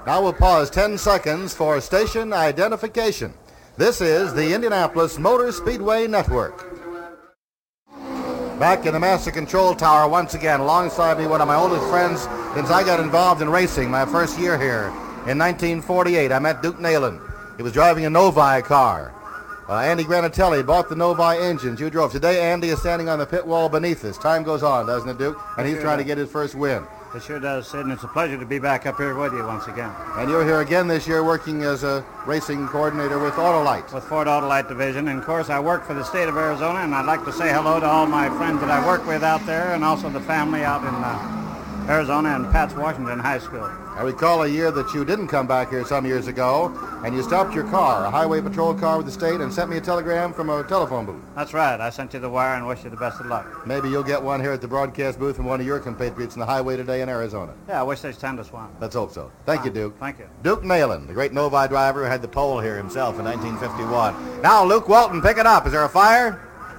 Now we'll pause 10 seconds for station identification. This is the Indianapolis Motor Speedway Network. Back in the Master Control Tower once again, alongside me, one of my oldest friends since I got involved in racing my first year here in 1948. I met Duke Neyland. He was driving a Novi car. Andy Granatelli bought the Novi engines you drove. Today, Andy is standing on the pit wall beneath us. Time goes on, doesn't it, Duke? And he's trying to get his first win. It sure does, Sid, and it's a pleasure to be back up here with you once again. And you're here again this year working as a racing coordinator with Autolite. With Ford Autolite Division. And, of course, I work for the state of Arizona, and I'd like to say hello to all my friends that I work with out there and also the family out in Arizona and Pat's Washington High School. I recall a year that you didn't come back here some years ago, and you stopped your car, a highway patrol car with the state, and sent me a telegram from a telephone booth. That's right. I sent you the wire and wish you the best of luck. Maybe you'll get one here at the broadcast booth from one of your compatriots in the highway today in Arizona. Yeah, I wish there's time to swap. Let's hope so. Thank you, Duke. Thank you. Duke Neyland, the great Novi driver who had the pole here himself in 1951. Now, Luke Walton, pick it up. Is there a fire?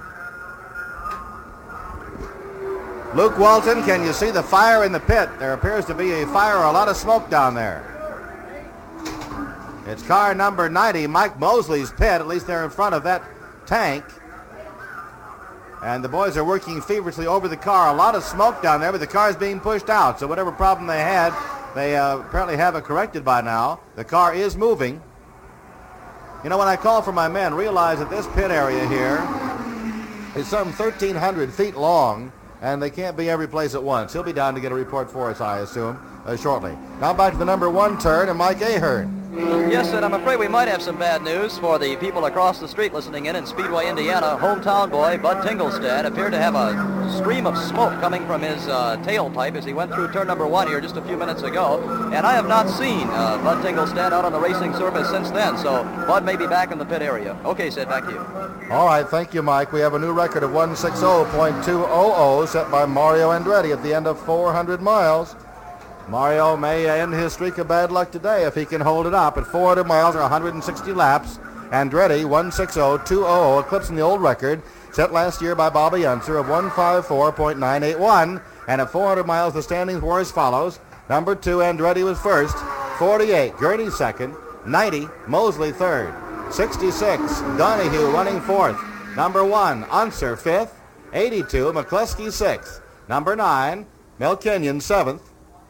Luke Walton, can you see the fire in the pit? There appears to be a fire or a lot of smoke down there. It's car number 90, Mike Mosley's pit. At least they're in front of that tank. And the boys are working feverishly over the car. A lot of smoke down there, but the car is being pushed out. So whatever problem they had, they apparently have it corrected by now. The car is moving. You know, when I call for my men, realize that this pit area here is some 1,300 feet long, and they can't be every place at once. He'll be down to get a report for us, I assume, shortly. Now back to the number 1 turn and Mike Ahern. Yes, and I'm afraid we might have some bad news for the people across the street listening in Speedway, Indiana. Hometown boy Bud Tingelstad appeared to have a stream of smoke coming from his tailpipe as he went through turn number 1 here just a few minutes ago. And I have not seen Bud Tingelstad out on the racing surface since then, so Bud may be back in the pit area. Okay, Sid, back to you. All right, thank you, Mike. We have a new record of 160.200 set by Mario Andretti at the end of 400 miles. Mario may end his streak of bad luck today if he can hold it up. At 400 miles or 160 laps, Andretti 160.200, eclipsing the old record set last year by Bobby Unser of 154.981. And at 400 miles, the standings were as follows. Number 2, Andretti was first. 48, Gurney second. 90, Mosley third. 66, Donahue running fourth. Number 1, Unser fifth. 82, McCluskey sixth. Number 9, Melkenyon seventh.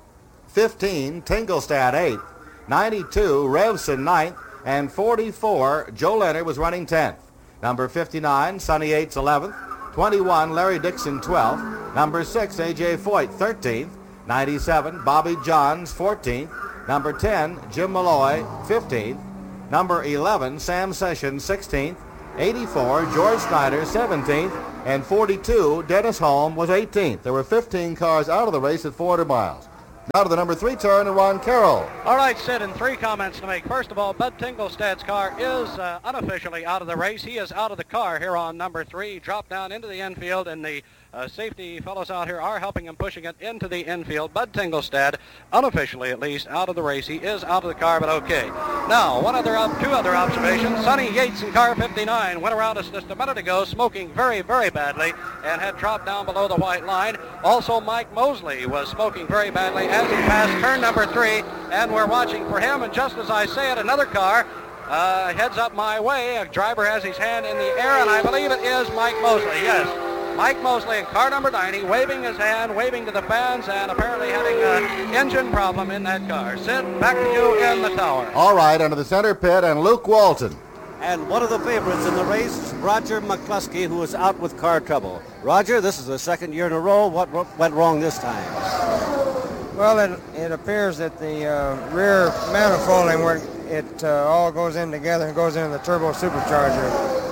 15, Tingelstad 8th, 92, Revson 9th, and 44, Joe Leonard was running 10th. Number 59, Sonny Yates 11th, 21, Larry Dixon 12th, number 6, A.J. Foyt 13th, 97, Bobby Johns 14th, number 10, Jim Malloy 15th, number 11, Sam Sessions 16th, 84, George Snyder 17th, and 42, Dennis Holm was 18th. There were 15 cars out of the race at 400 miles. Now to the number 3 turn and Ron Carroll. All right, Sid, and 3 comments to make. First of all, Bud Tingelstad's car is unofficially out of the race. He is out of the car here on number 3. He dropped down into the infield, and the safety fellows out here are helping him, pushing it into the infield. Bud Tingelstad, unofficially at least, out of the race. He is out of the car, but okay. Now, two other observations. Sonny Yates in car 59 went around us just a minute ago smoking very, very badly and had dropped down below the white line. Also, Mike Mosley was smoking very badly as he passed turn number 3, and we're watching for him. And just as I say it, another car heads up my way. A driver has his hand in the air, and I believe it is Mike Mosley. Yes. Mike Mosley in car number 90, waving his hand, waving to the fans, and apparently having an engine problem in that car. Sid, back to you in the tower. All right, under the center pit, and Luke Walton. And one of the favorites in the race, Roger McCluskey, who is out with car trouble. Roger, this is the second year in a row. What went wrong this time? Well, it appears that the rear manifolding, where it all goes in together and goes into the turbo supercharger,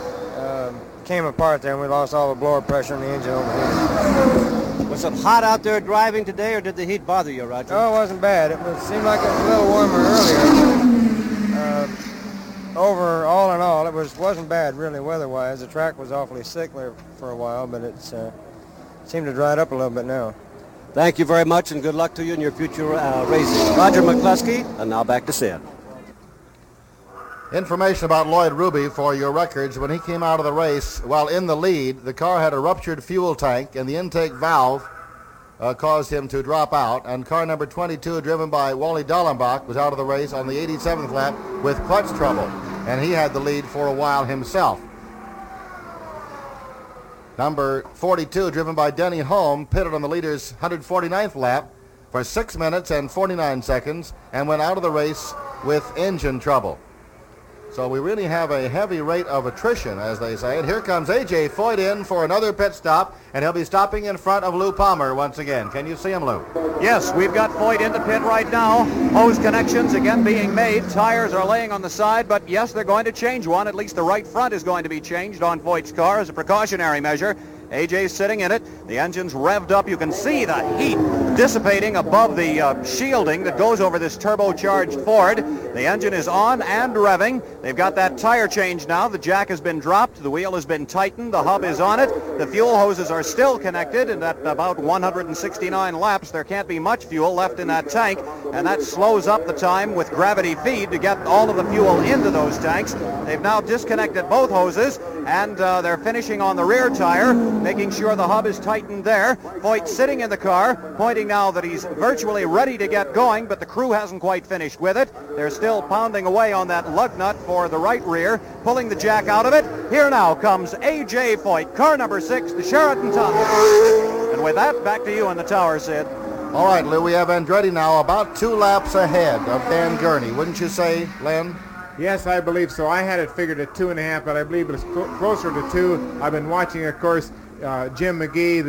came apart there, and we lost all the blower pressure in the engine overheated. Was it hot out there driving today, or did the heat bother you, Roger? Oh, it wasn't bad. It seemed like it was a little warmer earlier. All in all, it wasn't bad, really, weather-wise. The track was awfully sick there for a while, but it seemed to dry up a little bit now. Thank you very much, and good luck to you in your future racing. Roger McCluskey, and now back to Sid. Information about Lloyd Ruby for your records. When he came out of the race, while in the lead, the car had a ruptured fuel tank, and the intake valve caused him to drop out, and car number 22, driven by Wally Dallenbach, was out of the race on the 87th lap with clutch trouble, and he had the lead for a while himself. Number 42, driven by Denny Holm, pitted on the leader's 149th lap for 6 minutes and 49 seconds and went out of the race with engine trouble. So we really have a heavy rate of attrition, as they say. And here comes A.J. Foyt in for another pit stop, and he'll be stopping in front of Lou Palmer once again. Can you see him, Lou? Yes, we've got Foyt in the pit right now. Hose connections again being made. Tires are laying on the side, but yes, they're going to change one. At least the right front is going to be changed on Foyt's car as a precautionary measure. AJ's sitting in it. The engine's revved up. You can see the heat dissipating above the shielding that goes over this turbocharged Ford. The engine is on and revving. They've got that tire change now. The jack has been dropped. The wheel has been tightened. The hub is on it. The fuel hoses are still connected, and at about 169 laps, there can't be much fuel left in that tank, and that slows up the time with gravity feed to get all of the fuel into those tanks. They've now disconnected both hoses, and they're finishing on the rear tire, making sure the hub is tightened there. Foyt sitting in the car, pointing now that he's virtually ready to get going, but the crew hasn't quite finished with it. They're still pounding away on that lug nut for the right rear, pulling the jack out of it. Here now comes A.J. Foyt, car number 6, the Sheraton Tunnel. And with that, back to you in the tower, Sid. All right, Lou, we have Andretti now about 2 laps ahead of Dan Gurney. Wouldn't you say, Len? Yes, I believe so. I had it figured at 2.5, but I believe it was closer to 2. I've been watching, of course, Jim McGee,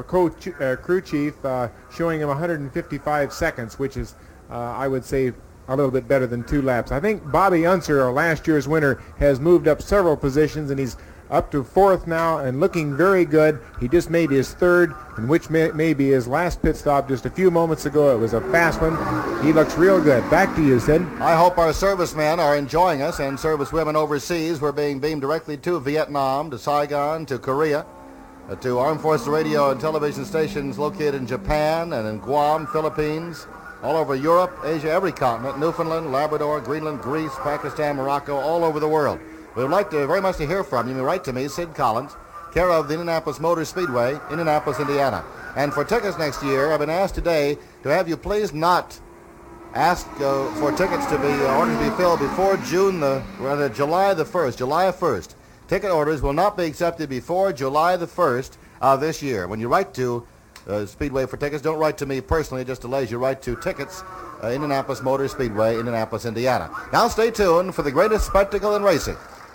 the crew chief, showing him 155 seconds, which is, I would say, a little bit better tun 2 laps. I think Bobby Unser, our last year's winner, has moved up several positions, and he's up to 4th now and looking very good. He just made his 3rd, and which may be his last pit stop just a few moments ago. It was a fast one. He looks real good. Back to you, Sid. I hope our servicemen are enjoying us, and servicewomen overseas. We're being beamed directly to Vietnam, to Saigon, to Korea, to Armed Forces radio and television stations located in Japan and in Guam, Philippines, all over Europe, Asia, every continent, Newfoundland, Labrador, Greenland, Greece, Pakistan, Morocco, all over the world. We would like to very much to hear from you. You may write to me, Sid Collins, care of the Indianapolis Motor Speedway, Indianapolis, Indiana. And for tickets next year, I've been asked today to have you please not ask for tickets to be orders to be filled before July the 1st. July 1st. Ticket orders will not be accepted before July the 1st of this year. When you write to Speedway for tickets, don't write to me personally, just delays. You write to Tickets, Indianapolis Motor Speedway, Indianapolis, Indiana. Now stay tuned for the greatest spectacle in racing.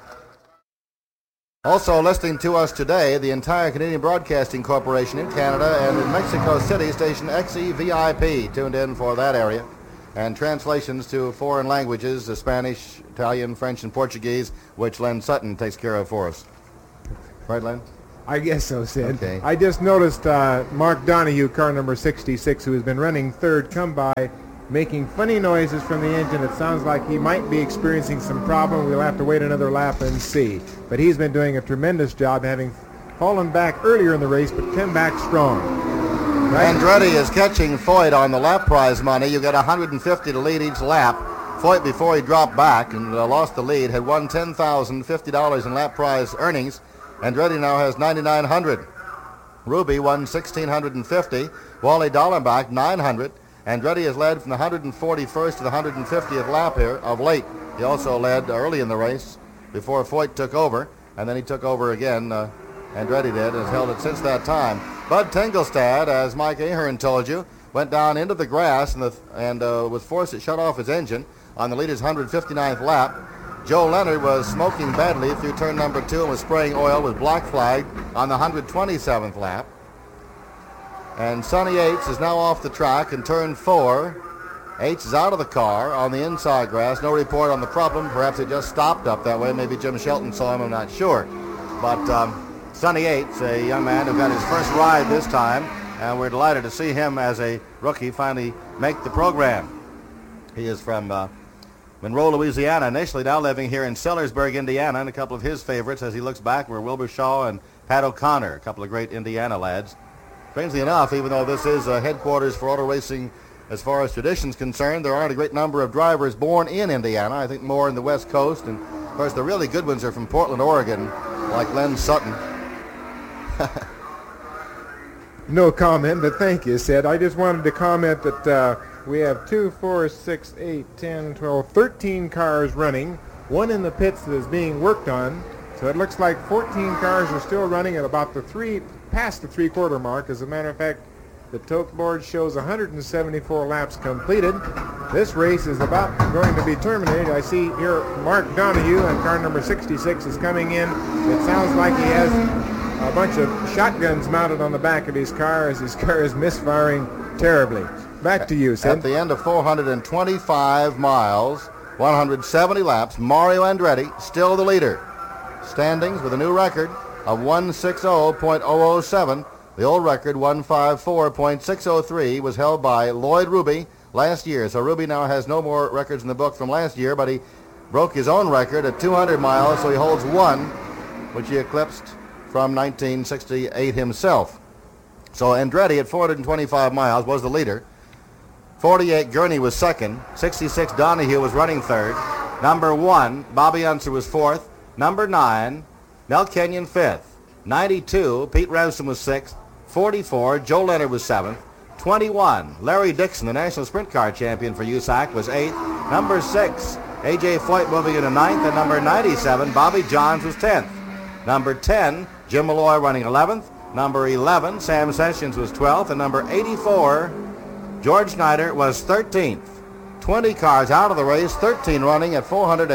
Also listening to us today, the entire Canadian Broadcasting Corporation in Canada and in Mexico City, station XEVIP, tuned in for that area. And translations to foreign languages, Spanish, Italian, French, and Portuguese, which Len Sutton takes care of for us. Right, Len? I guess so, Sid. Okay. I just noticed Mark Donahue, car number 66, who has been running 3rd, come by, making funny noises from the engine. It sounds like he might be experiencing some problem. We'll have to wait another lap and see. But he's been doing a tremendous job, having fallen back earlier in the race, but come back strong. Right? Andretti is catching Foyt on the lap prize money. You get $150 to lead each lap. Foyt, before he dropped back and lost the lead, had won $10,050 in lap prize earnings. Andretti now has $9,900. Ruby won $1,650. Wally Dallenbach $900. Andretti has led from the 141st to the 150th lap here of late. He also led early in the race before Foyt took over, and then he took over again. Andretti did, and has held it since that time. Bud Tingelstad, as Mike Ahern told you, went down into the grass and was forced to shut off his engine on the leader's 159th lap. Joe Leonard was smoking badly through turn number 2 and was spraying oil with black flag on the 127th lap. And Sonny Yates is now off the track in turn 4. Yates is out of the car on the inside grass. No report on the problem. Perhaps it just stopped up that way. Maybe Jim Shelton saw him. I'm not sure. But Sonny Yates, a young man who got his first ride this time, and we're delighted to see him as a rookie finally make the program. He is from Monroe, Louisiana, initially, now living here in Sellersburg, Indiana, and a couple of his favorites as he looks back were Wilbur Shaw and Pat O'Connor, a couple of great Indiana lads. Strangely enough, even though this is headquarters for auto racing as far as tradition's concerned, there aren't a great number of drivers born in Indiana. I think more in the West Coast, and of course the really good ones are from Portland, Oregon, like Len Sutton. No comment, but thank you, Sid. I just wanted to comment that we have 2, 4, 6, 8, 10, 12, 13 cars running, one in the pits that is being worked on. So it looks like 14 cars are still running at about past the three-quarter mark. As a matter of fact, the tote board shows 174 laps completed. This race is about going to be terminated. I see here Mark Donahue, and car number 66 is coming in. It sounds like he has a bunch of shotguns mounted on the back of his car as his car is misfiring terribly. Back to you, Sid. At the end of 425 miles, 170 laps, Mario Andretti still the leader. Standings with a new record of 160.007. The old record, 154.603, was held by Lloyd Ruby last year. So Ruby now has no more records in the book from last year, but he broke his own record at 200 miles, so he holds one, which he eclipsed from 1968 himself. So Andretti at 425 miles was the leader. 48 Gurney was second. 66 Donahue was running third. Number 1, Bobby Unser was fourth. Number 9, Mel Kenyon fifth. 92, Pete Ramsden was sixth. 44, Joe Leonard was seventh. 21, Larry Dixon, the national sprint car champion for USAC, was eighth. Number 6, A.J. Foyt moving into ninth. And number 97, Bobby Johns was 10th. Number 10, Jim Malloy running 11th. Number 11, Sam Sessions was 12th. And number 84, George Schneider was 13th. 20 cars out of the race, 13 running at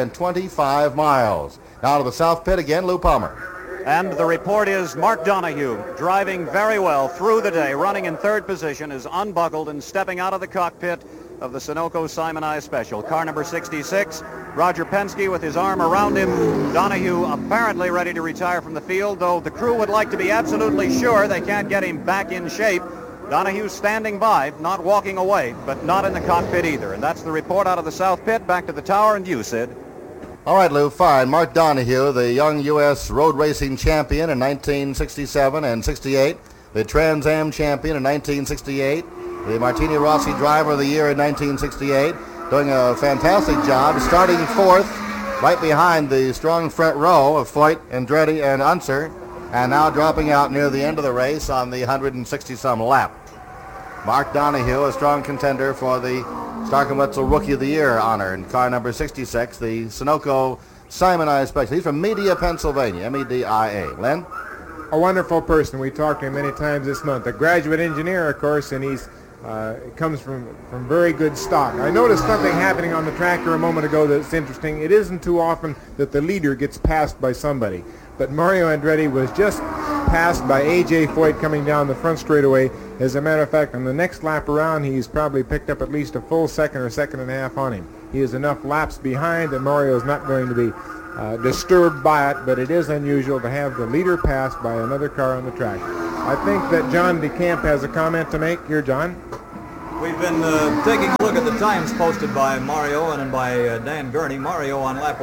425 miles. Now to the South Pit again, Lou Palmer. And the report is Mark Donahue, driving very well through the day, running in third position, is unbuckled and stepping out of the cockpit of the Sunoco Simonized Special. Car number 66, Roger Penske with his arm around him. Donahue apparently ready to retire from the field, though the crew would like to be absolutely sure they can't get him back in shape. Donahue standing by, not walking away, but not in the cockpit either. And that's the report out of the South Pit. Back to the tower and you, Sid. All right, Lou, fine. Mark Donahue, the young U.S. road racing champion in 1967 and 68, the Trans Am champion in 1968, the Martini Rossi Driver of the Year in 1968, doing a fantastic job, starting fourth, right behind the strong front row of Foyt, Andretti, and Unser, and now dropping out near the end of the race on the 160-some lap. Mark Donahue, a strong contender for the Stark & Wetzel Rookie of the Year honor in car number 66, the Sunoco Simonized Special. He's from Media, Pennsylvania, M-E-D-I-A. Len? A wonderful person. We talked to him many times this month. A graduate engineer, of course, and he's comes from very good stock. I noticed something happening on the track here a moment ago that's interesting. It isn't too often that the leader gets passed by somebody, but Mario Andretti was just passed by A.J. Foyt coming down the front straightaway. As a matter of fact, on the next lap around, he's probably picked up at least a full second or second and a half on him. He is enough laps behind that Mario is not going to be disturbed by it, but it is unusual to have the leader passed by another car on the track. I think that John DeCamp has a comment to make. Here, John. We've been taking a look at the times posted by Mario and by Dan Gurney. Mario on lap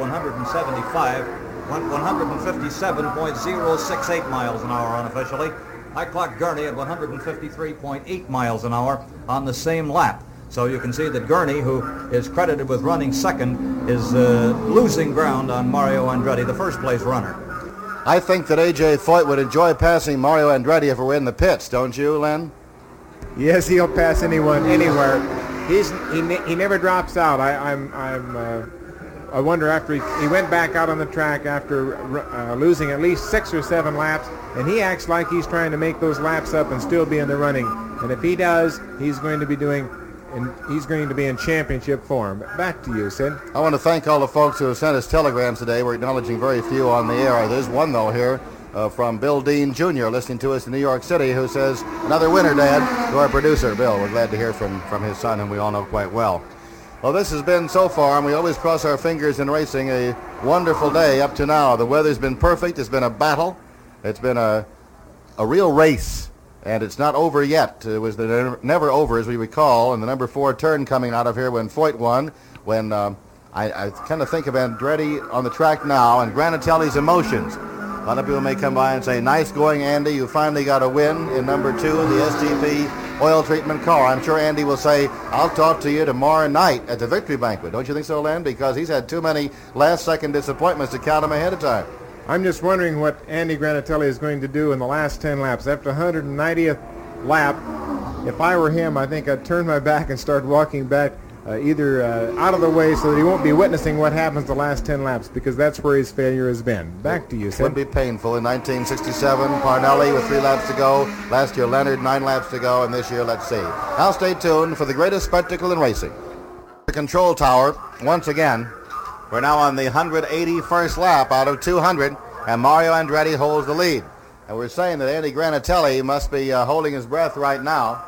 175 went 157.068 miles an hour unofficially. I clocked Gurney at 153.8 miles an hour on the same lap. So you can see that Gurney, who is credited with running second, is losing ground on Mario Andretti, the first place runner. I think that A.J. Foyt would enjoy passing Mario Andretti if it were in the pits, don't you, Len? Yes, he'll pass anyone, anywhere. He never drops out. I wonder, after he went back out on the track after losing at least 6 or 7 laps, and he acts like he's trying to make those laps up and still be in the running. And if he does, he's going to be in championship form. Back to you, Sid. I want to thank all the folks who have sent us telegrams today. We're acknowledging very few on the air. There's one, though, here from Bill Dean Jr., listening to us in New York City, who says, "Another winner, Dad," to our producer, Bill. We're glad to hear from his son, whom we all know quite well. Well, this has been, so far, and we always cross our fingers in racing, a wonderful day up to now. The weather's been perfect. It's been a battle. It's been a real race, and it's not over yet. It was never over, as we recall, in the number 4 turn coming out of here when Foyt won, when I kind of think of Andretti on the track now and Granatelli's emotions. A lot of people may come by and say, "Nice going, Andy. You finally got a win in number 2 in the STP oil treatment car." I'm sure Andy will say, "I'll talk to you tomorrow night at the victory banquet." Don't you think so, Len? Because he's had too many last-second disappointments to count him ahead of time. I'm just wondering what Andy Granatelli is going to do in the last 10 laps. After 190th lap. If I were him, I think I'd turn my back and start walking back either out of the way so that he won't be witnessing what happens the last 10 laps, because that's where his failure has been. Back to you, Sid. Would be painful. In 1967, Parnelli with 3 laps to go. Last year, Leonard, 9 laps to go. And this year, let's see. Now stay tuned for the greatest spectacle in racing. The control tower, once again. We're now on the 181st lap out of 200, and Mario Andretti holds the lead. And we're saying that Andy Granatelli must be holding his breath right now,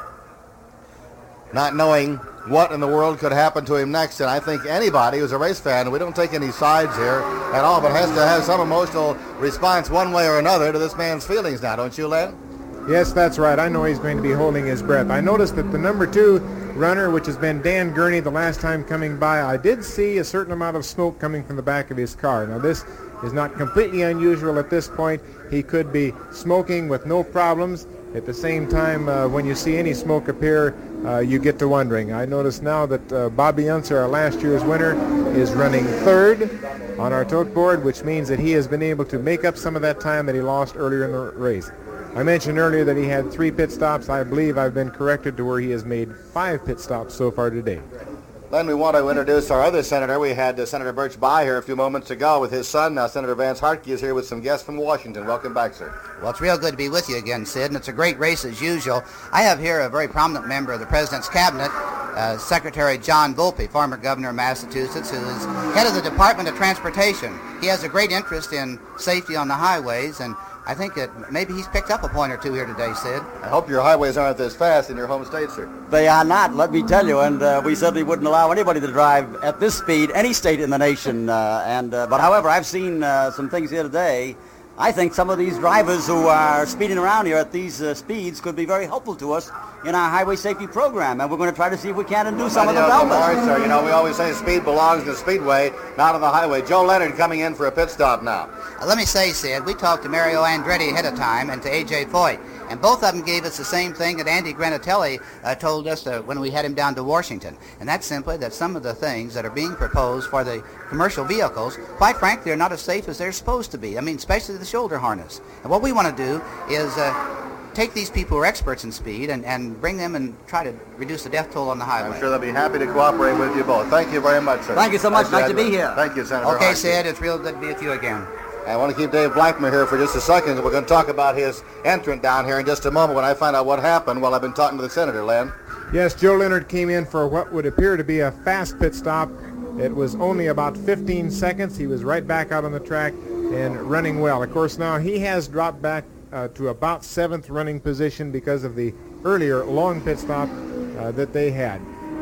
not knowing what in the world could happen to him next. And I think anybody who's a race fan, we don't take any sides here at all, but has to have some emotional response one way or another to this man's feelings now, don't you, Len? Yes, that's right. I know he's going to be holding his breath. I noticed that the number 2 runner, which has been Dan Gurney the last time coming by, I did see a certain amount of smoke coming from the back of his car. Now, this is not completely unusual at this point. He could be smoking with no problems. At the same time, when you see any smoke appear, you get to wondering. I notice now that Bobby Unser, our last year's winner, is running 3rd on our tote board, which means that he has been able to make up some of that time that he lost earlier in the race. I mentioned earlier that he had 3 pit stops. I believe I've been corrected to where he has made 5 pit stops so far today. Len, we want to introduce our other senator. We had Senator Birch Bayh here a few moments ago with his son. Now Senator Vance Hartke is here with some guests from Washington. Welcome back, sir. Well, it's real good to be with you again, Sid, and it's a great race as usual. I have here a very prominent member of the President's Cabinet, Secretary John Volpe, former governor of Massachusetts, who is head of the Department of Transportation. He has a great interest in safety on the highways, and I think that maybe he's picked up a point or two here today, Sid. I hope your highways aren't this fast in your home state, sir. They are not, let me tell you, and we certainly wouldn't allow anybody to drive at this speed any state in the nation. But however, I've seen some things here today. I think some of these drivers who are speeding around here at these speeds could be very helpful to us in our highway safety program, and we're going to try to see if we can and do some of them to help us. All right, sir. You know, we always say speed belongs in the speedway, not on the highway. Joe Leonard coming in for a pit stop now. Let me say, Sid, we talked to Mario Andretti ahead of time and to A.J. Foyt, and both of them gave us the same thing that Andy Granatelli told us when we had him down to Washington, and that's simply that some of the things that are being proposed for the commercial vehicles, quite frankly, are not as safe as they're supposed to be. I mean, especially the shoulder harness. And what we want to do is take these people who are experts in speed and bring them and try to reduce the death toll on the highway. I'm sure they'll be happy to cooperate with you both. Thank you very much, sir. Thank you so much. Nice to be here. Thank you, Senator Okay, Hartke. Sid, it's real good to be with you again. I want to keep Dave Blackmer here for just a second. We're going to talk about his entrant down here in just a moment when I find out what happened while I've been talking to the senator, Len. Yes, Joe Leonard came in for what would appear to be a fast pit stop. It was only about 15 seconds. He was right back out on the track and running well. Of course, now he has dropped back to about 7th running position because of the earlier long pit stop that they had.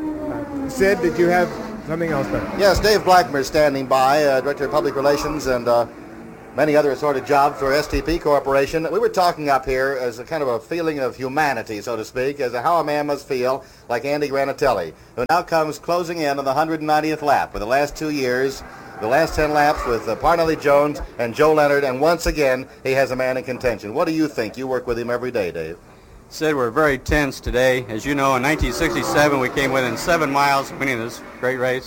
Sid, did you have something else there? Yes, Dave Blackmer standing by, Director of Public Relations and many other assorted jobs for STP Corporation. We were talking up here as a kind of a feeling of humanity, so to speak, as to how a man must feel like Andy Granatelli, who now comes closing in on the 190th lap for the last 2 years, the last 10 laps with Parnelli Jones and Joe Leonard, and once again, he has a man in contention. What do you think? You work with him every day, Dave. Sid, we're very tense today. As you know, in 1967, we came within 7 miles of winning this great race.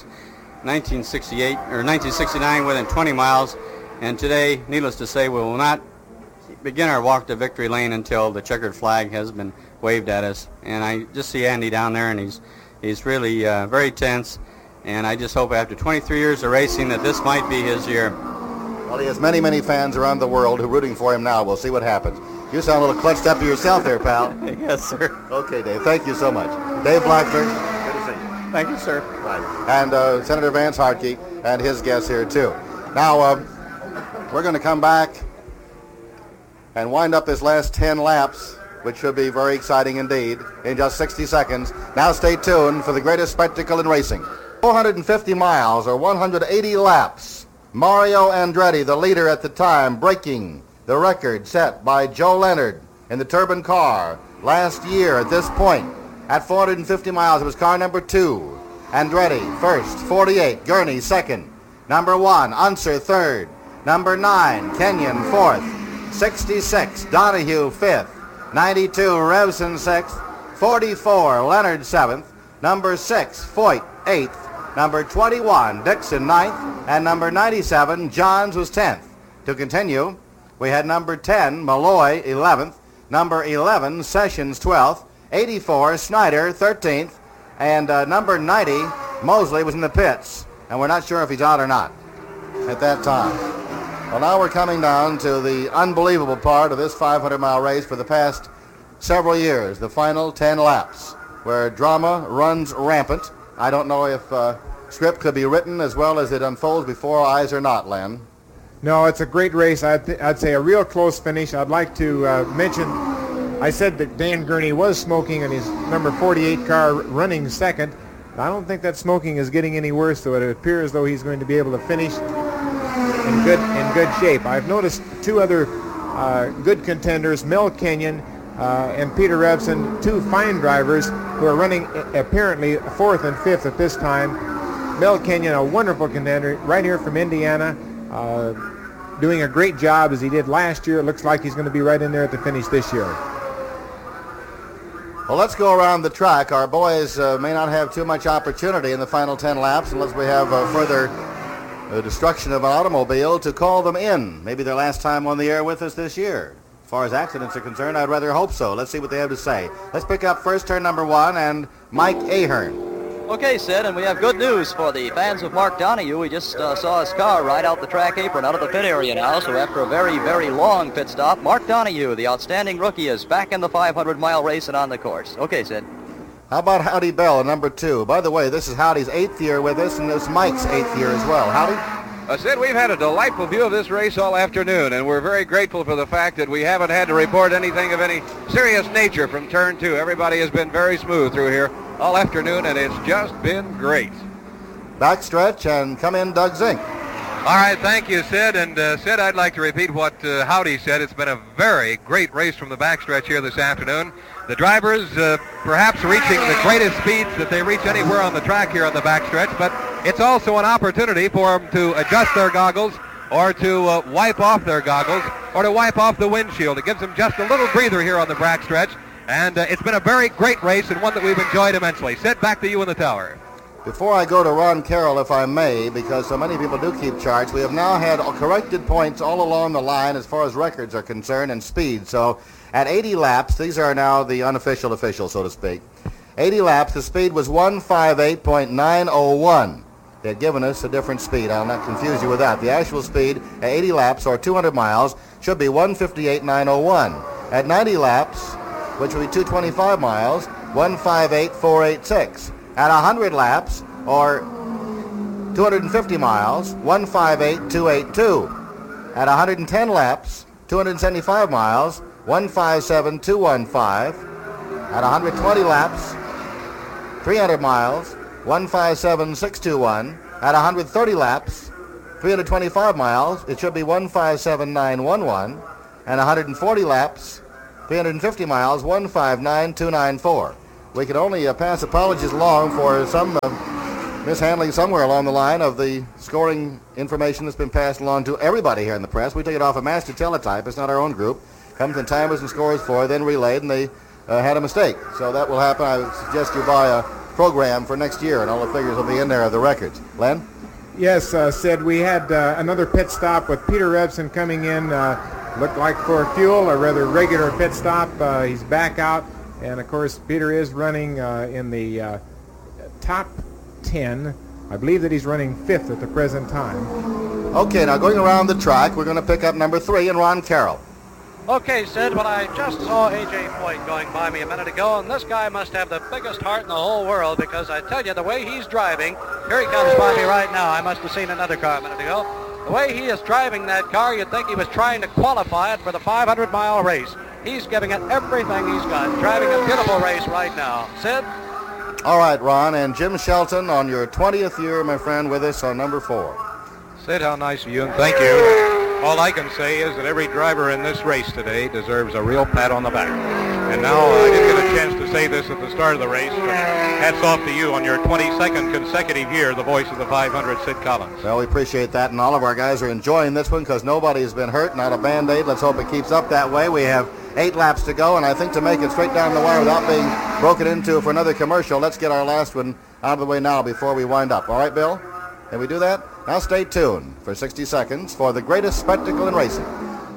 1969, within 20 miles. And today, needless to say, we will not begin our walk to victory lane until the checkered flag has been waved at us. And I just see Andy down there, and he's really very tense. And I just hope after 23 years of racing that this might be his year. Well, he has many, many fans around the world who are rooting for him now. We'll see what happens. You sound a little clutched up to yourself there, pal. Yes, sir. Okay, Dave. Thank you so much. Dave Blackmer, good to see you. Thank you, sir. Right. And Senator Vance Hartke and his guests here, too. Now, we're going to come back and wind up this last 10 laps, which should be very exciting indeed, in just 60 seconds. Now stay tuned for the greatest spectacle in racing. 450 miles or 180 laps. Mario Andretti, the leader at the time, breaking the record set by Joe Leonard in the Turbine car last year at this point. At 450 miles, it was car number 2. Andretti first, 48. Gurney second. Number 1, Unser third. Number 9, Kenyon fourth. 66, Donahue fifth. 92, Revson sixth. 44, Leonard seventh. Number 6, Foyt eighth. Number 21, Dixon ninth. And number 97, Johns was 10th. To continue, we had number 10, Malloy 11th. number 11, Sessions, 12th, 84, Snyder, 13th, and number 90, Mosley, was in the pits. And we're not sure if he's out or not at that time. Well, now we're coming down to the unbelievable part of this 500-mile race for the past several years, the final 10 laps, where drama runs rampant. I don't know if script could be written as well as it unfolds before our eyes or not, Len. No, it's a great race. I'd say a real close finish. I'd like to mention, I said that Dan Gurney was smoking in his number 48 car running second. I don't think that smoking is getting any worse, so it appears as though he's going to be able to finish in good shape. I've noticed two other good contenders, Mel Kenyon and Peter Revson, two fine drivers who are running apparently 4th and 5th at this time. Mel Kenyon, a wonderful contender, right here from Indiana, doing a great job as he did last year. It looks like he's going to be right in there at the finish this year. Well, let's go around the track. Our boys may not have too much opportunity in the final 10 laps unless we have further destruction of an automobile to call them in. Maybe their last time on the air with us this year. As far as accidents are concerned, I'd rather hope so. Let's see what they have to say. Let's pick up first turn number 1 and Mike Ahern. Okay, Sid, and we have good news for the fans of Mark Donohue. We just saw his car ride out the track apron out of the pit area now, so after a very, very long pit stop, Mark Donohue, the outstanding rookie, is back in the 500-mile race and on the course. Okay, Sid. How about Howdy Bell, number 2? By the way, this is Howdy's 8th year with us, and this is Mike's 8th year as well. Howdy? Sid, we've had a delightful view of this race all afternoon, and we're very grateful for the fact that we haven't had to report anything of any serious nature from turn 2. Everybody has been very smooth through here all afternoon, and it's just been great. Backstretch, and come in, Doug Zink. All right, thank you, Sid. And Sid, I'd like to repeat what Howdy said. It's been a very great race from the backstretch here this afternoon. The drivers perhaps reaching the greatest speeds that they reach anywhere on the track here on the backstretch, but it's also an opportunity for them to adjust their goggles or to wipe off their goggles or to wipe off the windshield. It gives them just a little breather here on the backstretch, and it's been a very great race and one that we've enjoyed immensely. Sid, back to you in the tower. Before I go to Ron Carroll, if I may, because so many people do keep charts, we have now had corrected points all along the line as far as records are concerned and speed. So at 80 laps, these are now the unofficial officials, so to speak. 80 laps, the speed was 158.901. They had given us a different speed. I'll not confuse you with that. The actual speed at 80 laps, or 200 miles, should be 158.901. At 90 laps, which would be 225 miles, 158.486. At 100 laps, or 250 miles, 158.282. At 110 laps, 275 miles, 157.215. At 120 laps, 300 miles, 157.621. At 130 laps, 325 miles, it should be 157.911. And 140 laps, 350 miles, 159.294. We can only pass apologies along for some mishandling somewhere along the line of the scoring information that's been passed along to everybody here in the press. We take it off a master teletype. It's not our own group. Comes in timers and scores for, then relayed, and they had a mistake. So that will happen. I would suggest you buy a program for next year, and all the figures will be in there of the records. Len? Yes, Sid, we had another pit stop with Peter Revson coming in. Looked like for fuel, a rather regular pit stop. He's back out. And, of course, Peter is running in the top 10. I believe that he's running 5th at the present time. Okay, now going around the track, we're going to pick up number 3 and Ron Carroll. Okay, Sid, well, I just saw A.J. Foyt going by me a minute ago, and this guy must have the biggest heart in the whole world, because I tell you, the way he's driving, here he comes by me right now. I must have seen another car a minute ago. The way he is driving that car, you'd think he was trying to qualify it for the 500-mile race. He's giving it everything he's got, driving a beautiful race right now. Sid? All right, Ron, and Jim Shelton on your 20th year, my friend, with us on number 4. Sid, how nice of you, and thank you. All I can say is that every driver in this race today deserves a real pat on the back. And now I didn't get a chance to say this at the start of the race, but hats off to you on your 22nd consecutive year, the voice of the 500, Sid Collins. Well, we appreciate that, and all of our guys are enjoying this one because nobody has been hurt, not a Band-Aid. Let's hope it keeps up that way. We have 8 laps to go, and I think to make it straight down the wire without being broken into for another commercial, let's get our last one out of the way now before we wind up. All right, Bill? Can we do that? Now stay tuned for 60 seconds for the greatest spectacle in racing.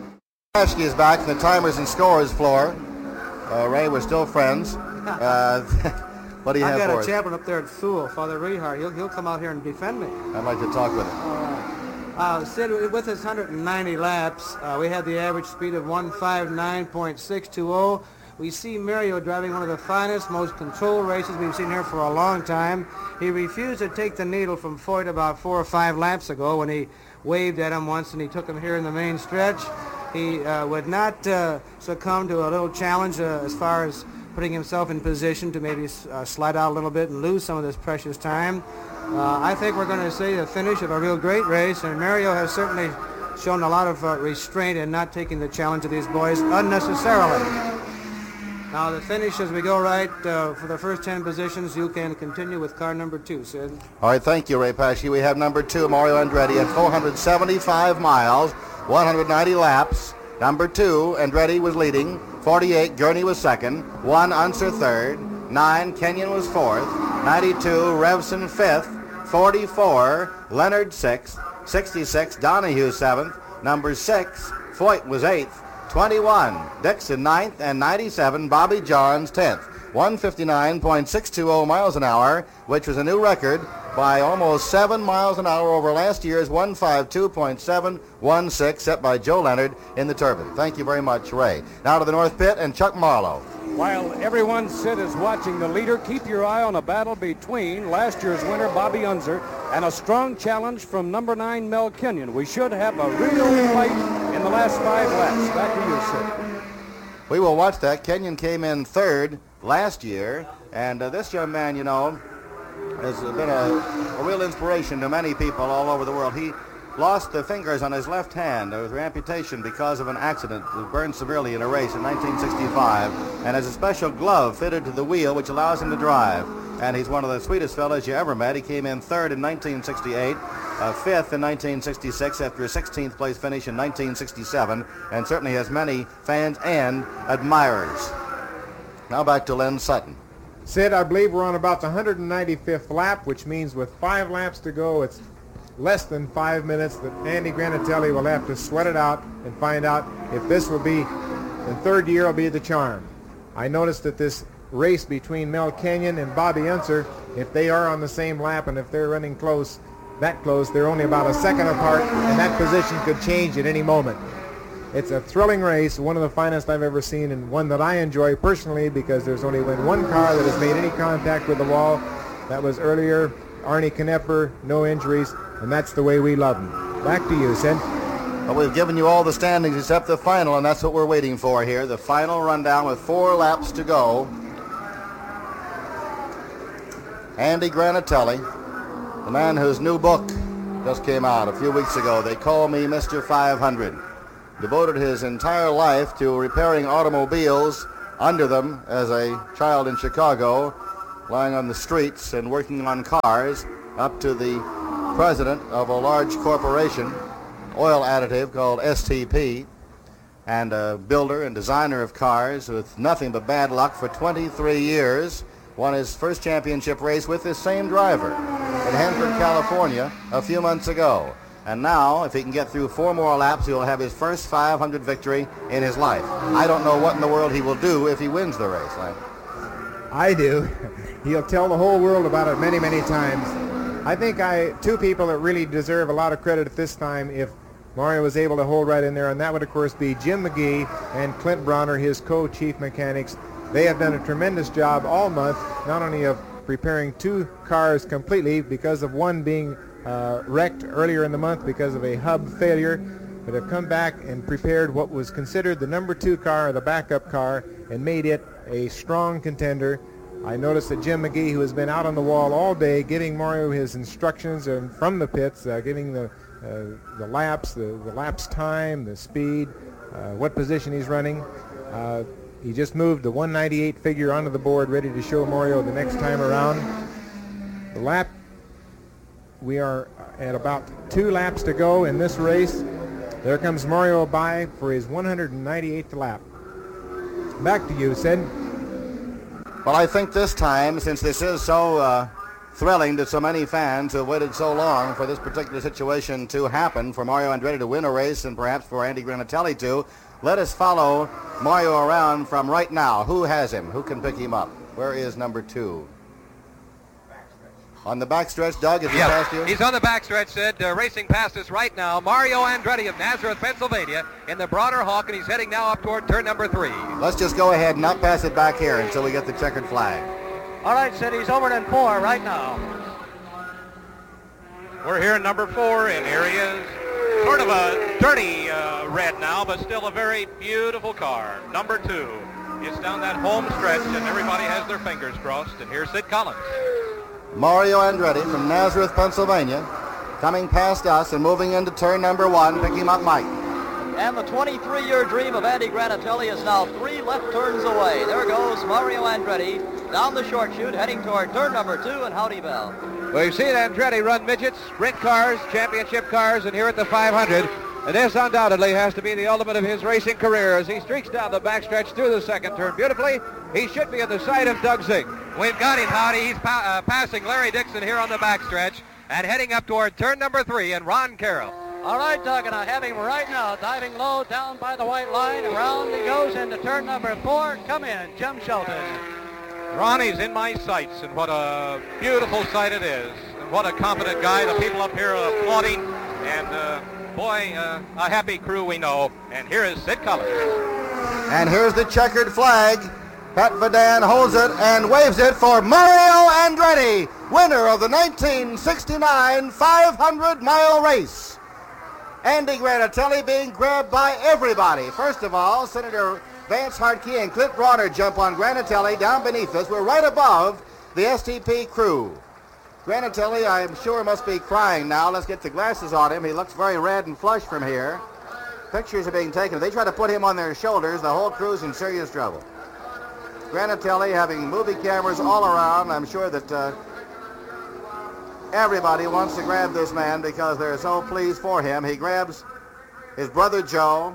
Ashke is back from the timers and scores floor. Ray, we're still friends. What do you have for us? I've got a chaplain up there at Thule, Father Rehart. He'll come out here and defend me. I'd like to talk with him. All right. Sid, with his 190 laps, we had the average speed of 159.620. We see Mario driving one of the finest, most controlled races we've seen here for a long time. He refused to take the needle from Foyt about 4 or 5 laps ago when he waved at him once and he took him here in the main stretch. He would not succumb to a little challenge as far as putting himself in position to maybe slide out a little bit and lose some of this precious time. I think we're going to see the finish of a real great race, and Mario has certainly shown a lot of restraint in not taking the challenge of these boys unnecessarily. Now the finish as we go right for the first 10 positions, you can continue with car number 2, Sid. All right, thank you, Ray Paschke. We have number 2, Mario Andretti, at 475 miles, 190 laps. Number 2, Andretti was leading. 48, Gurney was second. 1, Unser third. 9, Kenyon was fourth. 92, Revson fifth. 44, Leonard sixth. 66, Donahue seventh. Number 6, Foyt was eighth. 21, Dixon ninth, and 97, Bobby Johns 10th. 159.620 miles an hour, which was a new record by almost 7 miles an hour over last year's 152.716 set by Joe Leonard in the Turbine. Thank you very much, Ray. Now to the North Pit and Chuck Marlowe. While everyone, Sid, is watching the leader, keep your eye on a battle between last year's winner, Bobby Unser, and a strong challenge from number 9, Mel Kenyon. We should have a real fight in the last 5 laps. Back to you, Sid. We will watch that. Kenyon came in third last year, and this young man, you know, has been a real inspiration to many people all over the world. He lost the fingers on his left hand. There was amputation because of an accident. He was burned severely in a race in 1965, and has a special glove fitted to the wheel which allows him to drive. And he's one of the sweetest fellows you ever met. He came in third in 1968, fifth in 1966 after a 16th place finish in 1967, and certainly has many fans and admirers. Now back to Len Sutton. Sid, I believe we're on about the 195th lap, which means with 5 laps to go, it's less than 5 minutes that Andy Granatelli will have to sweat it out and find out if this will be, the third year will be the charm. I noticed that this race between Mel Kenyon and Bobby Unser, if they are on the same lap and if they're running close, that close, they're only about a second apart, and that position could change at any moment. It's a thrilling race, one of the finest I've ever seen, and one that I enjoy personally because there's only been one car that has made any contact with the wall. That was earlier, Arnie Knepper, no injuries, and that's the way we love him. Back to you, Sid. Well, we've given you all the standings except the final, and that's what we're waiting for here. The final rundown with 4 laps to go. Andy Granatelli, the man whose new book just came out a few weeks ago, They Call Me Mr. 500, devoted his entire life to repairing automobiles under them as a child in Chicago, lying on the streets and working on cars, up to the president of a large corporation, oil additive called STP, and a builder and designer of cars with nothing but bad luck for 23 years. Won his first championship race with this same driver in Hanford, California a few months ago. And now, if he can get through 4 more laps, he'll have his first 500 victory in his life. I don't know what in the world he will do if he wins the race. I do. He'll tell the whole world about it many, many times. I think two people that really deserve a lot of credit at this time if Mario was able to hold right in there, and that would, of course, be Jim McGee and Clint Bronner, his co-chief mechanics. They have done a tremendous job all month, not only of preparing 2 cars completely because of one being wrecked earlier in the month because of a hub failure, but have come back and prepared what was considered the number 2 car, the backup car, and made it a strong contender. I noticed that Jim McGee, who has been out on the wall all day giving Mario his instructions from the pits, giving the laps, the laps time, the speed, what position he's running. He just moved the 198 figure onto the board, ready to show Mario the next time around. The lap, we are at about 2 laps to go in this race. There comes Mario by for his 198th lap. Back to you, Sid. Well, I think this time, since this is so thrilling to so many fans who have waited so long for this particular situation to happen, for Mario Andretti to win a race and perhaps for Andy Granatelli to, Let us follow Mario around from right now. Who has him? Who can pick him up? Where is number 2? On the backstretch, Doug, is he past you? He's on the backstretch, Sid, racing past us right now. Mario Andretti of Nazareth, Pennsylvania, in the Bronner Hawk, and he's heading now up toward turn number 3. Let's just go ahead and not pass it back here until we get the checkered flag. All right, Sid, he's over in 4 right now. We're here in number 4, and here he is. Sort of a dirty red now, but still a very beautiful car. Number 2. It's down that home stretch, and everybody has their fingers crossed. And here's Sid Collins. Mario Andretti from Nazareth, Pennsylvania, coming past us and moving into turn number 1. Pick him up, Mike. And the 23-year dream of Andy Granatelli is now 3 left turns away. There goes Mario Andretti down the short chute, heading toward turn number 2 and Howdy Bell. We've seen Andretti run midgets, sprint cars, championship cars, and here at the 500. And this undoubtedly has to be the ultimate of his racing career as he streaks down the backstretch through the second turn beautifully. He should be at the side of Doug Zink. We've got him, Howdy. He's passing Larry Dixon here on the backstretch and heading up toward turn number 3 and Ron Carroll. All right, Doug, and I have him right now diving low down by the white line. Around he goes into turn number 4. Come in, Jim Shelton. Ronnie's in my sights, and what a beautiful sight it is. And what a competent guy. The people up here are applauding, and boy, a happy crew we know. And here is Sid Collins. And here's the checkered flag. Pat Vadan holds it and waves it for Mario Andretti, winner of the 1969 500-mile race. Andy Granatelli being grabbed by everybody. First of all, Senator Vance Hartke and Clint Bronner jump on Granatelli down beneath us. We're right above the STP crew. Granatelli, I'm sure, must be crying now. Let's get the glasses on him. He looks very red and flushed from here. Pictures are being taken. If they try to put him on their shoulders, the whole crew's in serious trouble. Granatelli having movie cameras all around. I'm sure that everybody wants to grab this man because they're so pleased for him. He grabs his brother Joe,